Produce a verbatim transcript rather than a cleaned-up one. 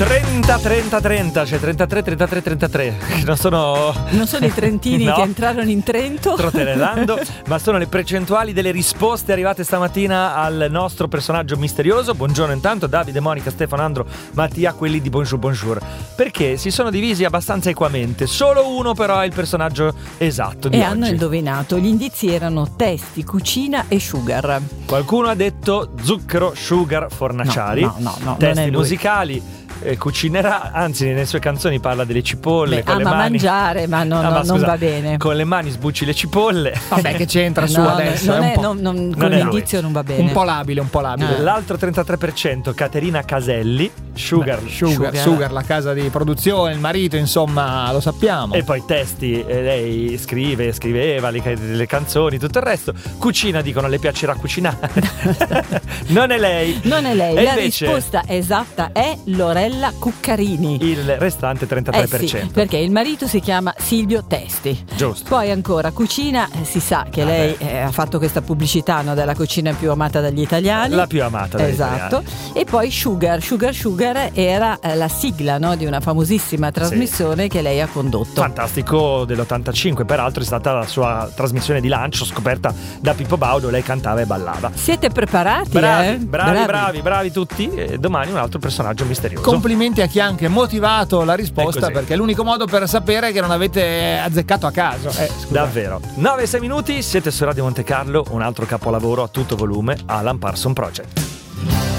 trenta trenta trenta, cioè trentatré trentatré trentatré. Non sono Non sono i trentini no, che entrarono in Trento, trotellerando, ma sono le percentuali delle risposte arrivate stamattina al nostro personaggio misterioso. Buongiorno intanto Davide, Monica, Stefano, Andro, Mattia, quelli di Bonjour Bonjour. Perché si sono divisi abbastanza equamente. Solo uno però è il personaggio esatto di e oggi. hanno indovinato. Gli indizi erano testi, cucina e sugar. Qualcuno ha detto zucchero, sugar, fornaciari. No, no, no, no, testi non è lui. musicali. Eh, cucinerà, anzi nelle sue canzoni parla delle cipolle. Beh, con le ama mani mangiare, ma, no, Ah, no, ma non scusa, va bene. Con le mani sbucci le cipolle. Vabbè, che c'entra su No, adesso? non è è, un po', non, non, non con è lui. l'indizio non va bene. un po' labile, un po' labile. Eh. L'altro trentatré per cento Caterina Caselli, sugar, Beh, sugar, Sugar. sugar, la casa di produzione, il marito, insomma, lo sappiamo. E poi testi, eh, lei scrive, scriveva le, le canzoni, tutto il resto. Cucina, dicono, le piacerà cucinare. Non è lei. Non è lei. E La invece risposta esatta è Lorella Cuccarini. il restante trentatré per Eh cento. sì, perché il marito si chiama Silvio Testi. Giusto. Poi ancora cucina, eh, si sa che Ah, lei beh. eh, ha fatto questa pubblicità, no, della cucina più amata dagli italiani. La più amata dagli Esatto. E poi Sugar, Sugar Sugar era eh, la sigla, no, di una famosissima trasmissione che lei ha condotto. Fantastico dell'ottantacinque, peraltro è stata la sua trasmissione di lancio scoperta da Pippo Baudo, lei cantava e ballava. Siete preparati? Bravi, eh? bravi, bravi, bravi tutti. E domani un altro personaggio misterioso. Complimenti a chi ha anche motivato la È risposta, così. perché è l'unico modo per sapere che non avete azzeccato a caso. Eh, scusa. Davvero. nove e sei minuti, siete su Radio Monte Carlo, un altro capolavoro a tutto volume, Alan Parsons Project.